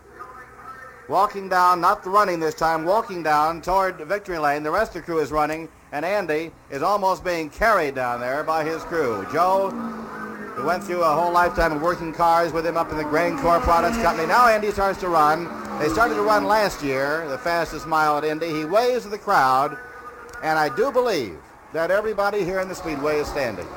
walking down, not running this time, walking down toward victory lane. The rest of the crew is running, and Andy is almost being carried down there by his crew. Joe, who went through a whole lifetime of working cars with him up in the Grain Corp Products Company. Now Andy starts to run. They started to run last year, the fastest mile at Indy. He waves to the crowd, and I do believe that everybody here in the Speedway is standing,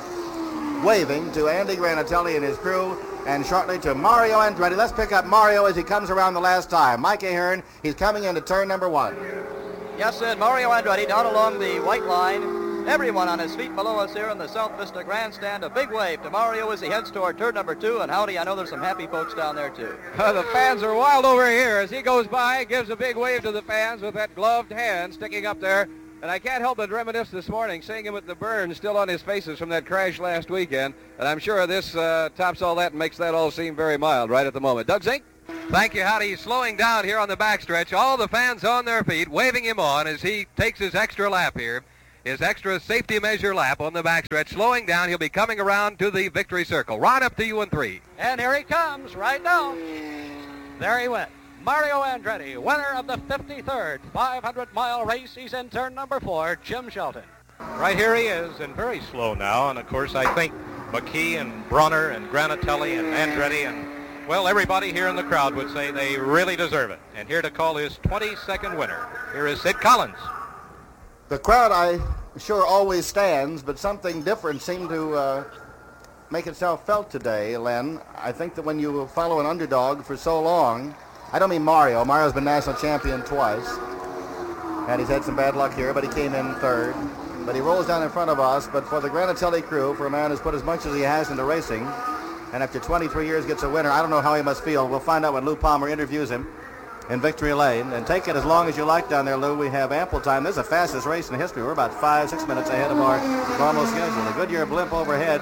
waving to Andy Granatelli and his crew, and shortly to Mario Andretti. Let's pick up Mario as he comes around the last time. Mike Ahern, he's coming into turn number 1. Yes, Sid, Mario Andretti down along the white line. Everyone on his feet below us here in the South Vista Grandstand. A big wave to Mario as he heads toward turn number 2. And Howdy, I know there's some happy folks down there, too. The fans are wild over here as he goes by, gives a big wave to the fans with that gloved hand sticking up there. And I can't help but reminisce this morning, seeing him with the burn still on his faces from that crash last weekend. And I'm sure this tops all that and makes that all seem very mild right at the moment. Doug Zink? Thank you, Howdy. He's slowing down here on the backstretch. All the fans on their feet, waving him on as he takes his extra lap here. His extra safety measure lap on the backstretch. Slowing down, he'll be coming around to the victory circle. Ron, up to you in 3. And here he comes right now. There he went. Mario Andretti, winner of the 53rd 500-mile race. He's in turn number 4, Jim Shelton. Right here he is, and very slow now. And, of course, I think McKee and Bronner and Granatelli and Andretti and, well, everybody here in the crowd would say they really deserve it. And here to call his 22nd winner, here is Sid Collins. The crowd, I'm sure, always stands, but something different seemed to make itself felt today, Len. I think that when you follow an underdog for so long, I don't mean Mario. Mario's been national champion twice, and he's had some bad luck here, but he came in 3rd. But he rolls down in front of us. But for the Granatelli crew, for a man who's put as much as he has into racing, and after 23 years gets a winner, I don't know how he must feel. We'll find out when Lou Palmer interviews him in Victory Lane. And take it as long as you like down there, Lou. We have ample time. This is the fastest race in history. We're about 5-6 minutes ahead of our normal schedule. The Goodyear blimp overhead,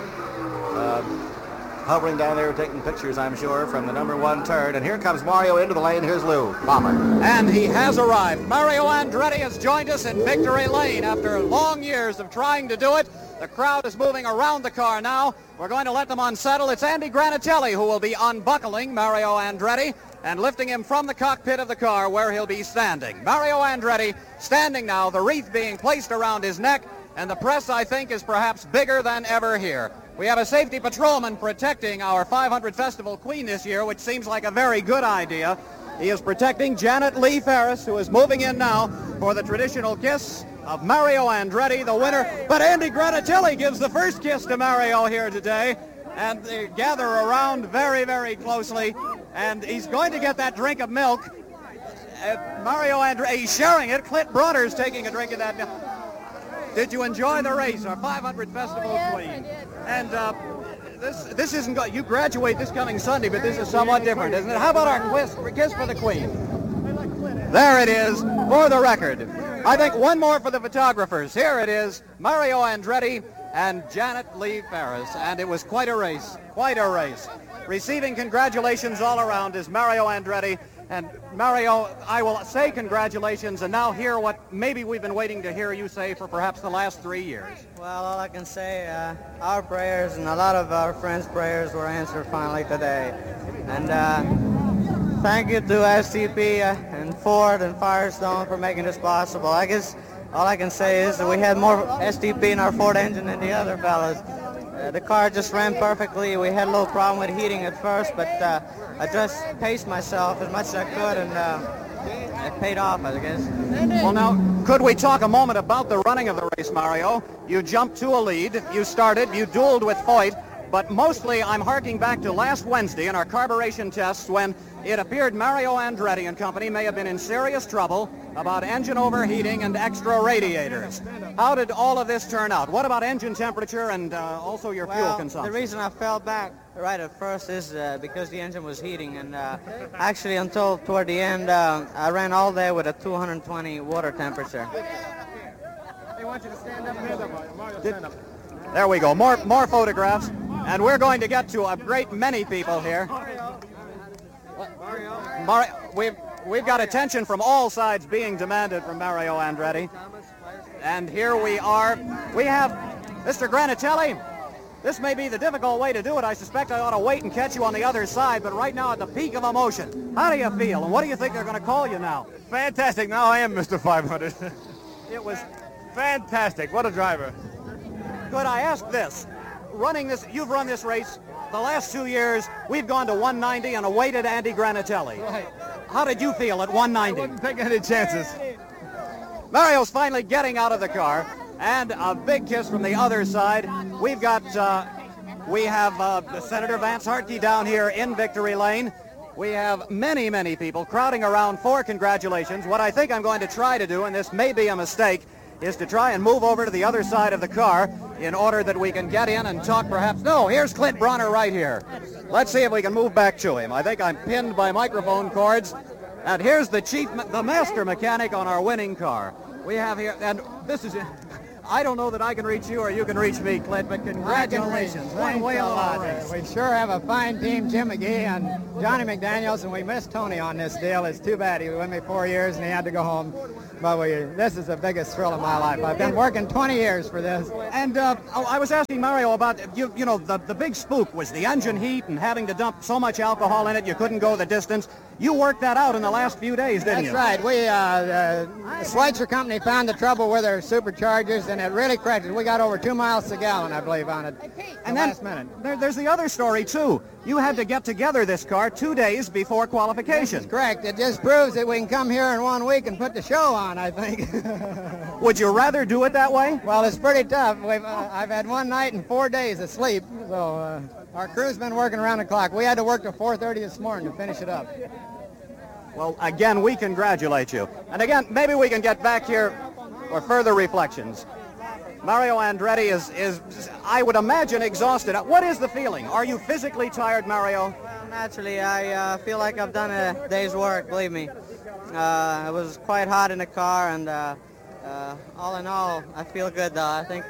hovering down there, taking pictures, I'm sure, from the number 1 turn. And here comes Mario into the lane. Here's Lou Palmer. And he has arrived. Mario Andretti has joined us in Victory Lane after long years of trying to do it. The crowd is moving around the car now. We're going to let them unsettle. It's Andy Granatelli who will be unbuckling Mario Andretti and lifting him from the cockpit of the car where he'll be standing. Mario Andretti standing now, the wreath being placed around his neck, and the press, I think, is perhaps bigger than ever here. We have a safety patrolman protecting our 500 Festival Queen this year, which seems like a very good idea. He is protecting Janet Lee Ferris, who is moving in now for the traditional kiss of Mario Andretti, the winner. But Andy Granatelli gives the first kiss to Mario here today, and they gather around very, very closely, and he's going to get that drink of milk. Mario Andretti, he's sharing it. Clint Bronner's taking a drink of that milk. Did you enjoy the race, our 500 Festival Queen? And this isn't good. You graduate this coming Sunday, but this is somewhat different, isn't it? How about our kiss for the Queen? There it is, for the record. I think one more for the photographers. Here it is, Mario Andretti and Janet Lee Ferris, and it was quite a race, quite a race. Receiving congratulations all around is Mario Andretti. And Mario, I will say congratulations and now hear what maybe we've been waiting to hear you say for perhaps the last 3 years. Well, all I can say, our prayers and a lot of our friends' prayers were answered finally today. And thank you to STP and Ford and Firestone for making this possible. I guess all I can say is that we had more STP in our Ford engine than the other fellas. The car just ran perfectly. We had a little problem with heating at first, but I just paced myself as much as I could, and it paid off, I guess. Well, now, could we talk a moment about the running of the race, Mario? You jumped to a lead, you started, you dueled with Foyt, but mostly I'm harking back to last Wednesday in our carburation tests when it appeared Mario Andretti and company may have been in serious trouble about engine overheating and extra radiators. How did all of this turn out? What about engine temperature and also your fuel consumption? The reason I fell back right at first is because the engine was heating, and actually until toward the end, I ran all day with a 220 water temperature. They want you to stand up here. There we go, more photographs, and we're going to get to a great many people here. We've got attention from all sides being demanded from Mario Andretti. And here we are. We have Mr. Granatelli. This may be the difficult way to do it. I suspect I ought to wait and catch you on the other side, but right now at the peak of emotion. How do you feel, and what do you think they're going to call you now? Fantastic. Now I am Mr. 500. It was fantastic. What a driver. Could I ask this? Running this, you've run this race the last 2 years. We've gone to 190 and awaited Andy Granatelli. Right. How did you feel at 190? I wouldn't take any chances. Mario's finally getting out of the car, and a big kiss from the other side. We have Senator Vance Hartke down here in Victory Lane. We have many, many people crowding around for congratulations. What I think I'm going to try to do, and this may be a mistake, is to try and move over to the other side of the car in order that we can get in and talk perhaps. No, here's Clint Bronner right here. Let's see if we can move back to him. I think I'm pinned by microphone cords. And here's the master mechanic on our winning car. We have here, and this is, I don't know that I can reach you or you can reach me, Clint, but congratulations. One whale of a race. We sure have a fine team, Jim McGee and Johnny McDaniels, and we missed Tony on this deal. It's too bad. He was with me 4 years and he had to go home. But this is the biggest thrill of my life. I've been working 20 years for this. And I was asking Mario about, you know, the big spook was the engine heat and having to dump so much alcohol in it you couldn't go the distance. You worked that out in the last few days, didn't you? That's right. We, the Schweitzer company found the trouble with their superchargers, and it really cracked it. We got over 2 miles a gallon, I believe, on it. And then last minute. There's the other story, too. You had to get together this car 2 days before qualification. That's correct. It just proves that we can come here in 1 week and put the show on, I think. Would you rather do it that way? Well, it's pretty tough. I've had 1 night and 4 days of sleep, so our crew's been working around the clock. We had to work till 4:30 this morning to finish it up. Well, again, we congratulate you. And again, maybe we can get back here for further reflections. Mario Andretti is, I would imagine, exhausted. What is the feeling? Are you physically tired, Mario? Well, naturally, I feel like I've done a day's work, believe me. It was quite hot in the car, and all in all, I feel good, though. I think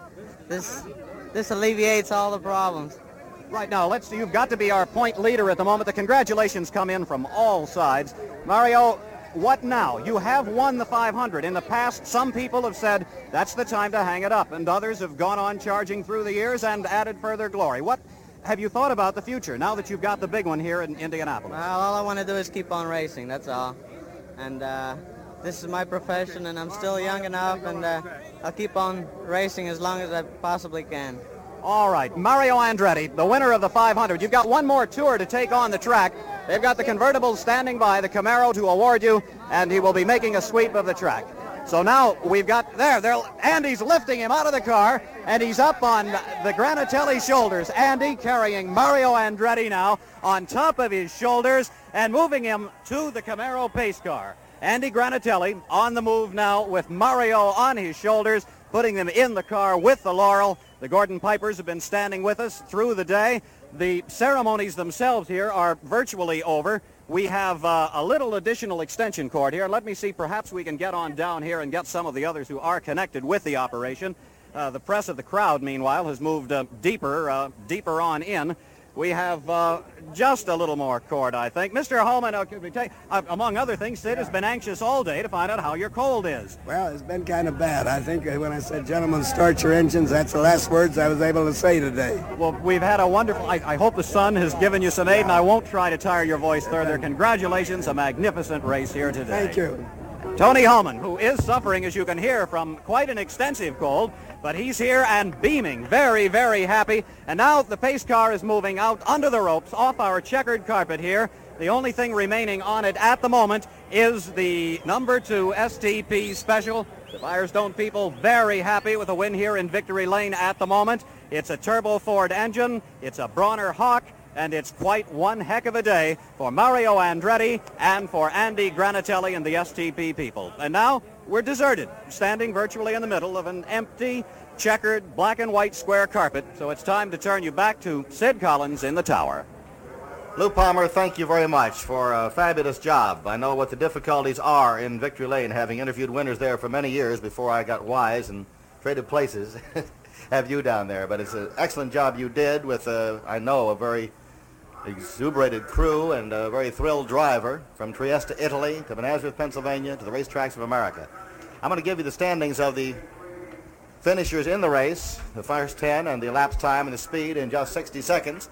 this alleviates all the problems. Right now, let's see. You've got to be our point leader at the moment. The congratulations come in from all sides. Mario, what now? You have won the 500. In the past, some people have said that's the time to hang it up, and others have gone on charging through the years and added further glory. What have you thought about the future now that you've got the big one here in Indianapolis? Well, all I want to do is keep on racing, that's all. And this is my profession, and I'm still young enough, and I'll keep on racing as long as I possibly can. All right, Mario Andretti, the winner of the 500. You've got one more tour to take on the track. They've got the convertible standing by, the Camaro to award you, and he will be making a sweep of the track. So now we've got, Andy's lifting him out of the car, and he's up on the Granatelli shoulders. Andy carrying Mario Andretti now on top of his shoulders and moving him to the Camaro pace car. Andy Granatelli on the move now with Mario on his shoulders, putting them in the car with the Laurel. The Gordon Pipers have been standing with us through the day. The ceremonies themselves here are virtually over. We have a little additional extension cord here. Let me see, perhaps we can get on down here and get some of the others who are connected with the operation. The press of the crowd, meanwhile, has moved deeper on in. We have just a little more cord, I think. Mr. Holman, among other things, Sid has been anxious all day to find out how your cold is. Well, it's been kind of bad. I think when I said, gentlemen, start your engines, that's the last words I was able to say today. Well, we've had a wonderful, I hope the sun has given you some aid, and I won't try to tire your voice further. Congratulations, a magnificent race here today. Thank you. Tony Holman, who is suffering, as you can hear, from quite an extensive cold, but he's here and beaming, very, very happy. And now the pace car is moving out under the ropes off our checkered carpet here. The only thing remaining on it at the moment is the number 2 STP Special. The Firestone people very happy with a win here in Victory Lane at the moment. It's a turbo Ford engine, it's a Bronner Hawk, and it's quite one heck of a day for Mario Andretti and for Andy Granatelli and the STP people. And now we're deserted, standing virtually in the middle of an empty, checkered, black and white square carpet. So it's time to turn you back to Sid Collins in the tower. Lou Palmer, thank you very much for a fabulous job. I know what the difficulties are in Victory Lane, having interviewed winners there for many years before I got wise and traded places. Have you down there. But it's an excellent job you did with, I know, a very exuberated crew and a very thrilled driver from Trieste, Italy, to Nazareth, Pennsylvania, to the racetracks of America. I'm going to give you the standings of the finishers in the race, the first 10, and the elapsed time and the speed in just 60 seconds.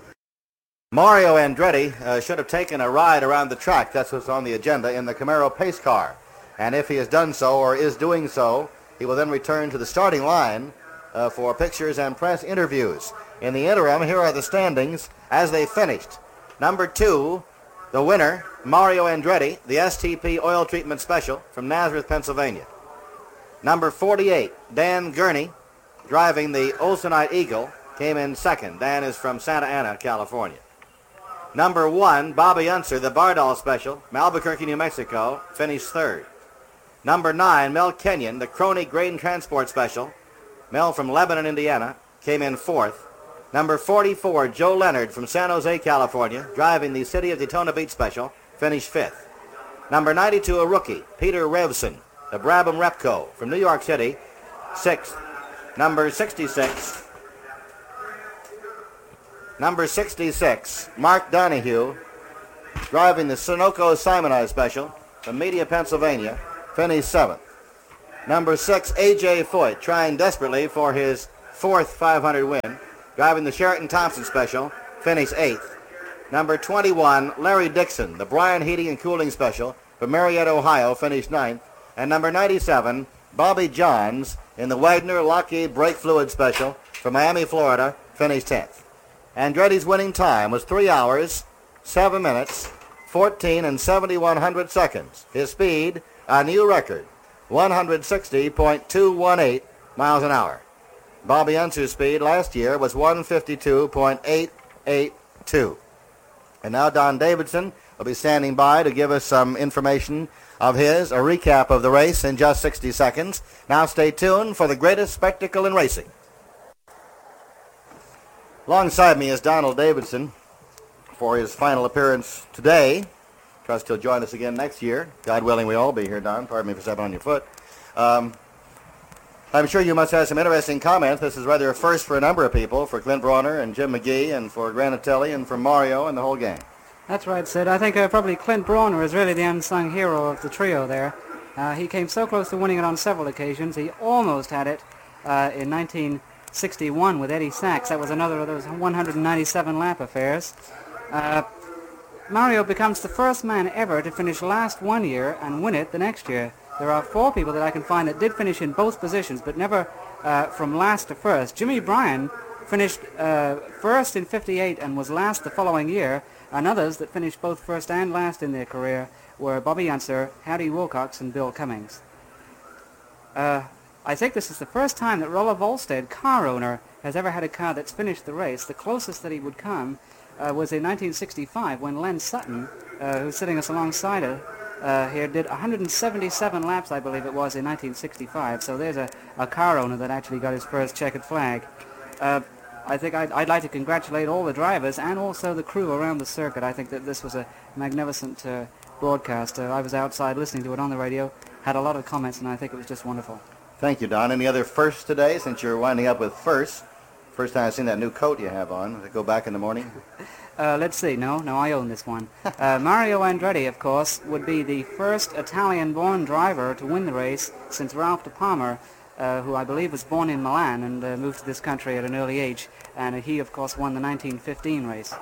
Mario Andretti should have taken a ride around the track. That's what's on the agenda in the Camaro pace car. And if he has done so or is doing so, he will then return to the starting line for pictures and press interviews. In the interim, here are the standings as they finished. Number 2, the winner, Mario Andretti, the STP Oil Treatment Special from Nazareth, Pennsylvania. Number 48, Dan Gurney, driving the Olsonite Eagle, came in second. Dan is from Santa Ana, California. Number 1, Bobby Unser, the Bardol Special, from Albuquerque, New Mexico, finished third. Number 9, Mel Kenyon, the Crony Grain Transport Special, Mel from Lebanon, Indiana, came in fourth. Number 44, Joe Leonard from San Jose, California, driving the City of Daytona Beach Special, finished fifth. Number 92, a rookie, Peter Revson, the Brabham Repco from New York City, sixth. Number 66, Mark Donahue, driving the Sunoco Simonite Special from Media, Pennsylvania, finished seventh. Number 6, A.J. Foyt, trying desperately for his fourth 500 win, driving the Sheraton Thompson Special, finished 8th. Number 21, Larry Dixon, the Bryan Heating and Cooling Special from Marietta, Ohio, finished 9th. And number 97, Bobby Johns in the Wagner Lockheed Brake Fluid Special from Miami, Florida, finished 10th. Andretti's winning time was 3 hours, 7 minutes, 14 and 71 seconds. His speed, a new record, 160.218 miles an hour. Bobby Unser's speed last year was 152.882. And now Don Davidson will be standing by to give us some information of his, a recap of the race in just 60 seconds. Now stay tuned for the greatest spectacle in racing. Alongside me is Donald Davidson for his final appearance today. Trust he'll join us again next year. God willing, we all be here, Don. Pardon me for stepping on your foot. I'm sure you must have some interesting comments. This is rather a first for a number of people, for Clint Bronner and Jim McGee and for Granatelli and for Mario and the whole gang. That's right, Sid. I think probably Clint Bronner is really the unsung hero of the trio there. He came so close to winning it on several occasions. He almost had it in 1961 with Eddie Sachs. That was another of those 197 lap affairs. Mario becomes the first man ever to finish last one year and win it the next year. There are 4 people that I can find that did finish in both positions, but never from last to first. Jimmy Bryan finished first in 58 and was last the following year, and others that finished both first and last in their career were Bobby Unser, Harry Wilcox, and Bill Cummings. I think this is the first time that Rolla Volstead, car owner, has ever had a car that's finished the race. The closest that he would come was in 1965 when Len Sutton, who's sitting us alongside here, did 177 laps, I believe it was, in 1965. So there's a car owner that actually got his first checkered flag. I think I'd like to congratulate all the drivers and also the crew around the circuit. I think that this was a magnificent broadcast. I was outside listening to it on the radio, had a lot of comments, and I think it was just wonderful. Thank you, Don. Any other firsts today, since you're winding up with firsts? First time I've seen that new coat you have on. Does it go back in the morning? Let's see. No, I own this one. Mario Andretti, of course, would be the first Italian-born driver to win the race since Ralph de Palma, who I believe was born in Milan and moved to this country at an early age. And he, of course, won the 1915 race.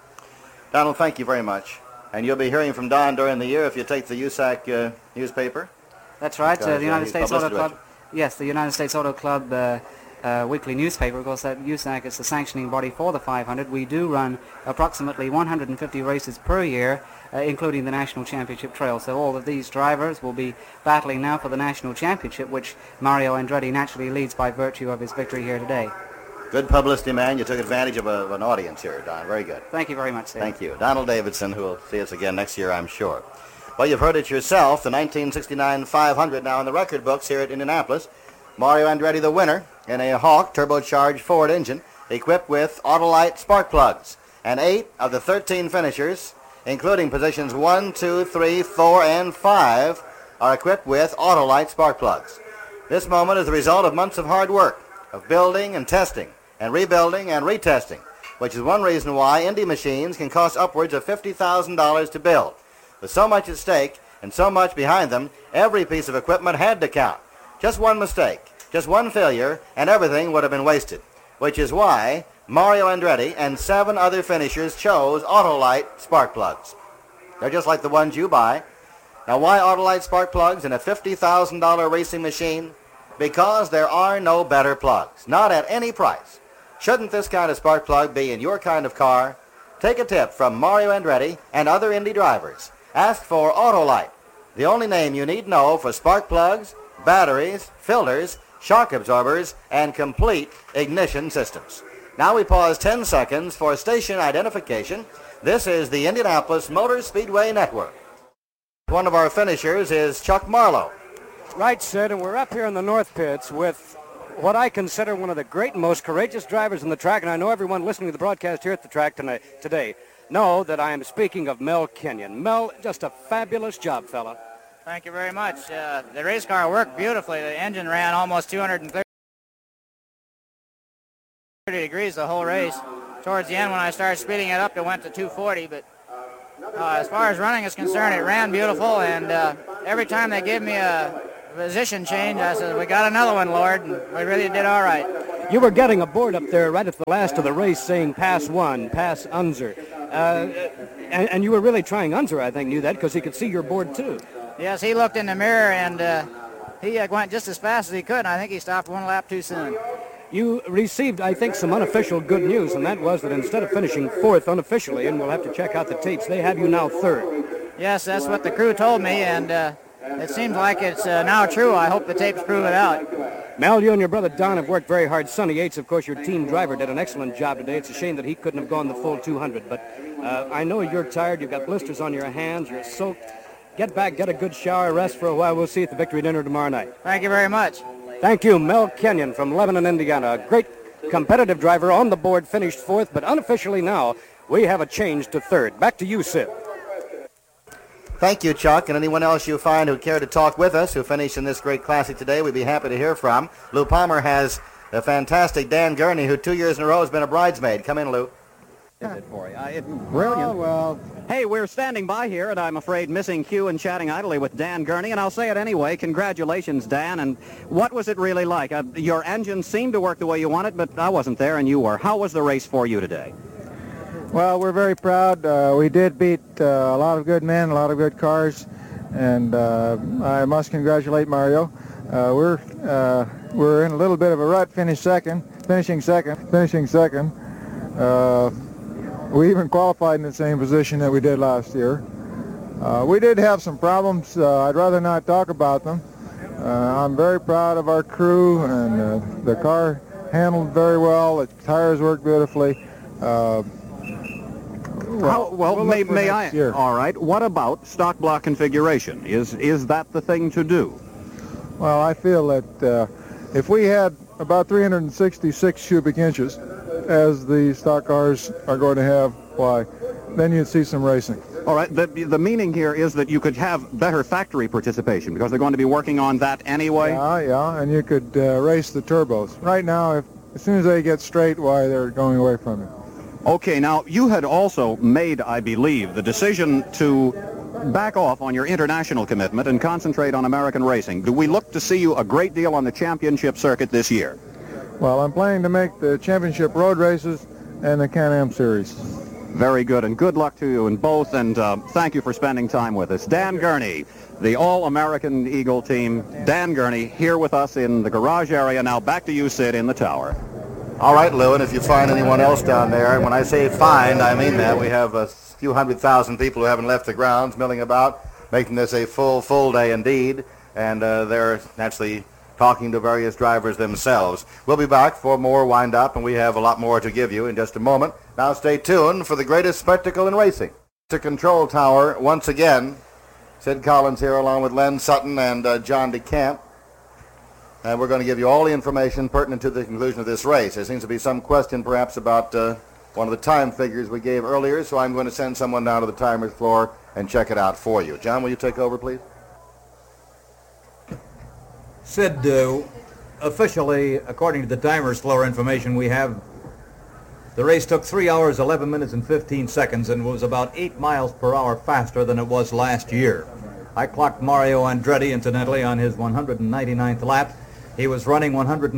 Donald, thank you very much. And you'll be hearing from Don during the year if you take the USAC newspaper? That's right. Because, the United States Auto publicity Club. Yes, the United States Auto Club weekly newspaper. Of course, that USAC is the sanctioning body for the 500. We do run approximately 150 races per year, including the National Championship Trail. So all of these drivers will be battling now for the National Championship, which Mario Andretti naturally leads by virtue of his victory here today. Good publicity, man. You took advantage of an audience here, Don. Very good. Thank you very much, sir. Thank you. Donald Davidson, who will see us again next year, I'm sure. Well, you've heard it yourself, the 1969 500 now in the record books here at Indianapolis. Mario Andretti the winner in a Hawk turbocharged Ford engine equipped with Autolite spark plugs. And 8 of the 13 finishers, including positions 1, 2, 3, 4, and 5, are equipped with Autolite spark plugs. This moment is the result of months of hard work, of building and testing, and rebuilding and retesting, which is one reason why Indy machines can cost upwards of $50,000 to build. With so much at stake and so much behind them, every piece of equipment had to count. Just one mistake, just one failure, and everything would have been wasted, which is why Mario Andretti and 7 other finishers chose Autolite spark plugs. They're just like the ones you buy. Now, why Autolite spark plugs in a $50,000 racing machine? Because there are no better plugs, not at any price. Shouldn't this kind of spark plug be in your kind of car? Take a tip from Mario Andretti and other Indy drivers. Ask for Autolite, the only name you need know for spark plugs, batteries, filters, shock absorbers, and complete ignition systems. Now we pause 10 seconds for station identification. This is the Indianapolis Motor Speedway Network. One of our finishers is Chuck Marlowe. Right, Sid, and we're up here in the North Pits with what I consider one of the great and most courageous drivers in the track, and I know everyone listening to the broadcast here at the track today know that I am speaking of Mel Kenyon. Mel, just a fabulous job, fella. Thank you very much. The race car worked beautifully. The engine ran almost 230 degrees the whole race. Towards the end, when I started speeding it up, it went to 240, but as far as running is concerned, it ran beautiful, and every time they gave me a position change, I said, we got another one, Lord, and we really did all right. You were getting a board up there right at the last of the race saying pass 1, pass Unser. And you were really trying Unser, I think, knew that because he could see your board too. Yes, he looked in the mirror, and he went just as fast as he could, and I think he stopped 1 lap too soon. You received, I think, some unofficial good news, and that was that instead of finishing 4th unofficially, and we'll have to check out the tapes, they have you now 3rd. Yes, that's what the crew told me, and it seems like it's now true. I hope the tapes prove it out. Mel, you and your brother Don have worked very hard. Sonny Yates, of course, your team driver, did an excellent job today. It's a shame that he couldn't have gone the full 200, but I know you're tired. You've got blisters on your hands. You're soaked. Get back, get a good shower, rest for a while. We'll see you at the victory dinner tomorrow night. Thank you very much. Thank you, Mel Kenyon from Lebanon, Indiana. A great competitive driver on the board, finished 4th, but unofficially now we have a change to 3rd. Back to you, Sid. Thank you, Chuck, and anyone else you find who care to talk with us who finished in this great classic today, we'd be happy to hear from. Lou Palmer has the fantastic Dan Gurney, who 2 years in a row has been a bridesmaid. Come in, Lou. Is it for you? Brilliant. Oh, well. Hey, we're standing by here, and I'm afraid missing Q and chatting idly with Dan Gurney, and I'll say it anyway. Congratulations, Dan. And what was it really like? Your engine seemed to work the way you wanted, but I wasn't there, and you were. How was the race for you today? Well, we're very proud. We did beat a lot of good men, a lot of good cars, and I must congratulate Mario. We're in a little bit of a rut, finished 2nd, finishing second. We even qualified in the same position that we did last year. We did have some problems. I'd rather not talk about them. I'm very proud of our crew, and the car handled very well. The tires worked beautifully. May I? Year. All right. What about stock block configuration? Is that the thing to do? Well, I feel that if we had about 366 cubic inches, as the stock cars are going to have, why, then you'd see some racing. All right. The meaning here is that you could have better factory participation because they're going to be working on that anyway. Yeah, and you could race the turbos. Right now, as soon as they get straight, why, they're going away from it. Okay, now you had also made, I believe, the decision to back off on your international commitment and concentrate on American racing. Do we look to see you a great deal on the championship circuit this year? Well, I'm planning to make the championship road races and the Can-Am series. Very good, and good luck to you in both, and thank you for spending time with us. Dan Gurney, the All-American Eagle team. Dan Gurney here with us in the garage area. Now back to you, Sid, in the tower. All right, Lou, and if you find anyone else down there, and when I say find, I mean that. We have a few 100,000 people who haven't left the grounds milling about, making this a full day indeed, and they're naturally talking to various drivers themselves. We'll be back for more wind-up, and we have a lot more to give you in just a moment. Now stay tuned for the greatest spectacle in racing. To Control Tower once again. Sid Collins here along with Len Sutton and John DeCamp. And we're going to give you all the information pertinent to the conclusion of this race. There seems to be some question perhaps about one of the time figures we gave earlier, so I'm going to send someone down to the timer's floor and check it out for you. John, will you take over, please? Sid, officially, according to the timer's floor information we have, the race took 3 hours, 11 minutes, and 15 seconds and was about 8 miles per hour faster than it was last year. I clocked Mario Andretti, incidentally, on his 199th lap. He was running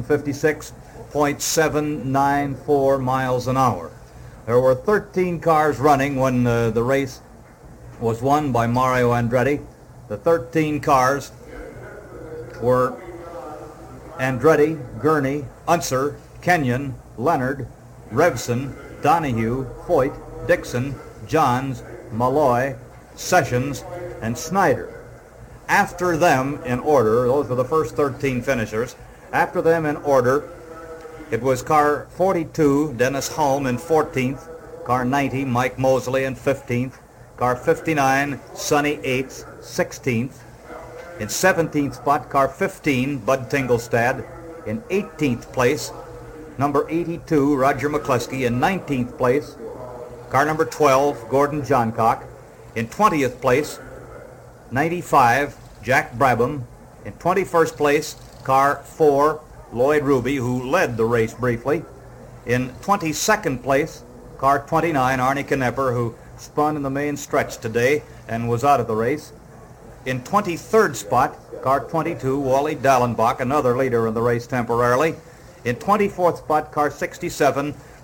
156.794 miles an hour. There were 13 cars running when the race was won by Mario Andretti. The 13 cars were Andretti, Gurney, Unser, Kenyon, Leonard, Revson, Donahue, Foyt, Dixon, Johns, Malloy, Sessions, and Snyder. After them in order, those were the first 13 finishers. After them in order, it was car 42, Dennis Hulme in 14th, car 90, Mike Mosley in 15th, car 59, Sonny Aites, 16th. In 17th spot, car 15, Bud Tingelstad. In 18th place, number 82, Roger McCluskey. In 19th place, car number 12, Gordon Johncock. In 20th place, 95, Jack Brabham. In 21st place, car 4, Lloyd Ruby, who led the race briefly. In 22nd place, car 29, Arnie Knepper, who spun in the main stretch today and was out of the race. In 23rd spot, car 22, Wally Dallenbach, another leader in the race temporarily. In 24th spot, car 67,